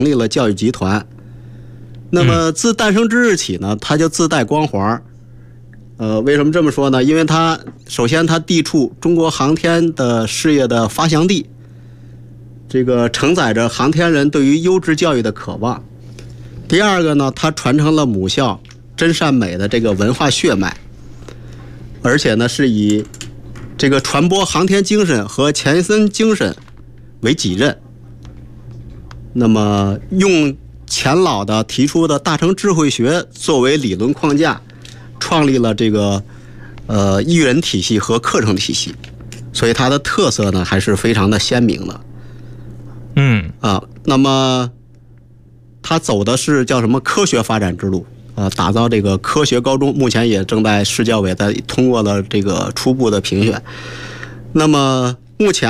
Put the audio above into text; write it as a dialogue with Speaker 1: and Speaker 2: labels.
Speaker 1: 立了教育集团。那么自诞生之日起呢，他就自带光环。为什么这么说呢？因为首先他地处中国航天的事业的发祥地，这个承载着航天人对于优质教育的渴望。第二个呢，他传承了母校真善美的这个文化血脉，而且呢是以这个传播航天精神和钱森精神为己任。那么用钱老的提出的大成智慧学作为理论框架，创立了这个育人体系和课程体系，所以它的特色呢还是非常的鲜明的。那么他走的是叫什么科学发展之路打造这个科学高中，目前也正在市教委通过了这个初步的评选。那么目前